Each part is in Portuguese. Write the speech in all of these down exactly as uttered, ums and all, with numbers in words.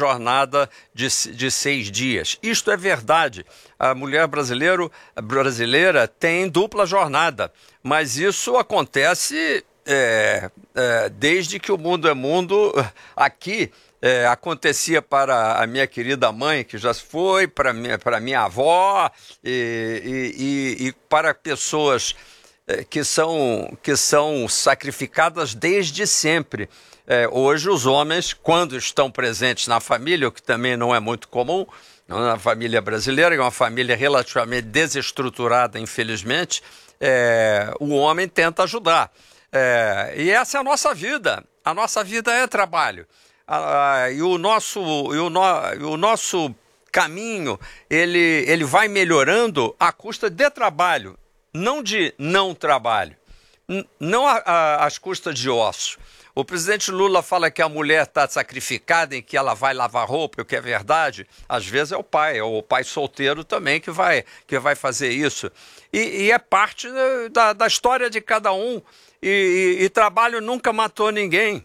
jornada de, de seis dias. Isto é verdade. A mulher brasileiro, brasileira tem dupla jornada, mas isso acontece é, é, desde que o mundo é mundo. Aqui é, acontecia para a minha querida mãe, que já foi, para minha, para minha avó e, e, e, e para pessoas é, que são, que são sacrificadas desde sempre. É, hoje os homens, quando estão presentes na família, o que também não é muito comum, na família brasileira, que é uma família relativamente desestruturada, infelizmente, é, o homem tenta ajudar. É, e essa é a nossa vida. A nossa vida é trabalho. Ah, e o nosso, e o no, e o nosso caminho, ele, ele vai melhorando à custa de trabalho, não de não trabalho, N- não a, a, às custas de ócio. O presidente Lula fala que a mulher está sacrificada e que ela vai lavar roupa, o que é verdade. Às vezes é o pai, é o pai solteiro também que vai, que vai fazer isso. E, e é parte da, da história de cada um. E, e, e trabalho nunca matou ninguém.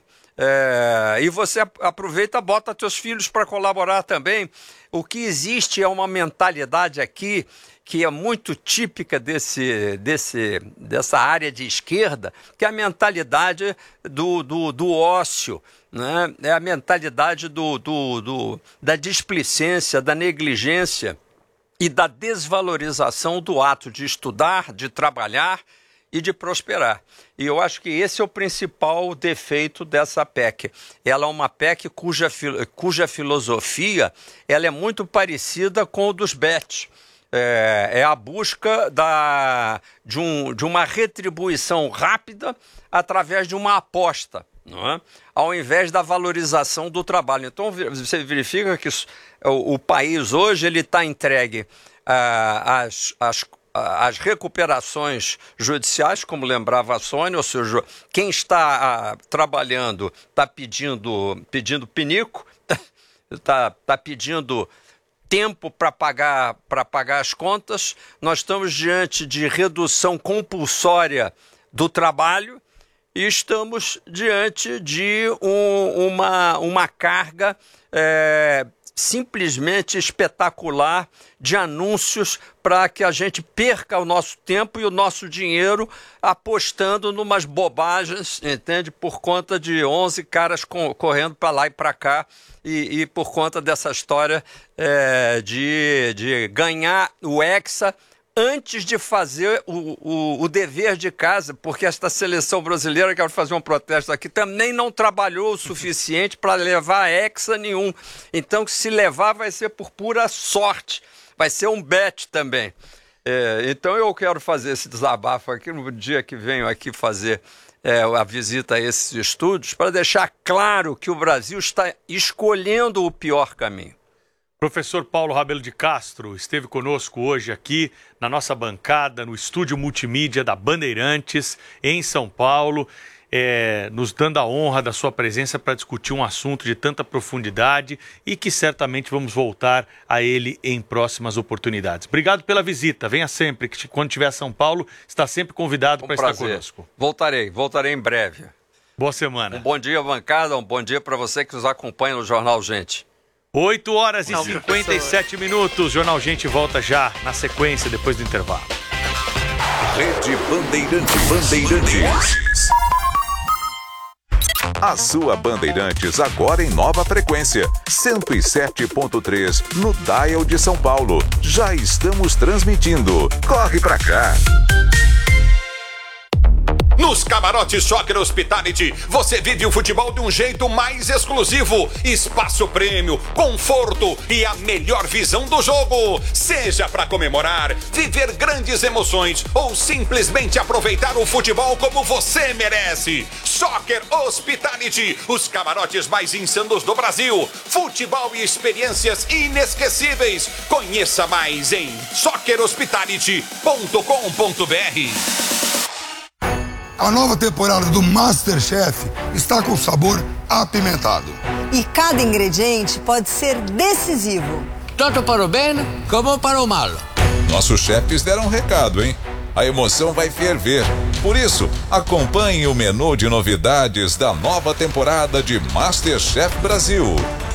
É, e você aproveita, bota teus filhos para colaborar também. O que existe é uma mentalidade aqui que é muito típica desse, desse, dessa área de esquerda, que é a mentalidade do, do, do ócio, né? É a mentalidade do, do, do, da displicência, da negligência e da desvalorização do ato de estudar, de trabalhar e de prosperar. E eu acho que esse é o principal defeito dessa P E C. Ela é uma P E C cuja, cuja filosofia ela é muito parecida com o dos B E T. É, é a busca da, de, um, de uma retribuição rápida através de uma aposta, não é? Ao invés da valorização do trabalho. Então você verifica que isso, o, o país hoje ele está entregue às uh, as, as recuperações judiciais, como lembrava a Sônia, ou seja, quem está uh, trabalhando está pedindo, pedindo pinico, está tá pedindo tempo para pagar, para pagar as contas. Nós estamos diante de redução compulsória do trabalho e estamos diante de um, uma, uma carga é, simplesmente espetacular de anúncios para que a gente perca o nosso tempo e o nosso dinheiro apostando numas bobagens, entende? Por conta de onze caras com, correndo para lá e para cá e, e por conta dessa história é, de, de ganhar o Hexa antes de fazer o, o, o dever de casa, porque esta seleção brasileira, quero fazer um protesto aqui, também não trabalhou o suficiente para levar Hexa nenhum. Então, se levar, vai ser por pura sorte. Vai ser um bet também. É, então, eu quero fazer esse desabafo aqui no dia que venho aqui fazer é, a visita a esses estúdios, para deixar claro que o Brasil está escolhendo o pior caminho. Professor Paulo Rabelo de Castro esteve conosco hoje aqui na nossa bancada, no estúdio multimídia da Bandeirantes, em São Paulo, é, nos dando a honra da sua presença para discutir um assunto de tanta profundidade e que certamente vamos voltar a ele em próximas oportunidades. Obrigado pela visita, venha sempre, que quando estiver em São Paulo, está sempre convidado um para estar conosco. Voltarei, voltarei em breve. Boa semana. Um bom dia, bancada, um bom dia para você que nos acompanha no Jornal Gente. oito horas e cinquenta e sete minutos. Jornal Gente volta já na sequência, depois do intervalo. Rede Bandeirantes. Bandeirantes. A sua Bandeirantes agora em nova frequência. cento e sete ponto três no Dial de São Paulo. Já estamos transmitindo. Corre pra cá. Nos camarotes Soccer Hospitality, você vive o futebol de um jeito mais exclusivo. Espaço prêmio, conforto e a melhor visão do jogo. Seja para comemorar, viver grandes emoções ou simplesmente aproveitar o futebol como você merece. Soccer Hospitality, os camarotes mais insanos do Brasil. Futebol e experiências inesquecíveis. Conheça mais em soccer hospitality ponto com ponto b r. A nova temporada do MasterChef está com sabor apimentado. E cada ingrediente pode ser decisivo. Tanto para o bem como para o mal. Nossos chefes deram um recado, hein? A emoção vai ferver. Por isso, acompanhe o menu de novidades da nova temporada de MasterChef Brasil.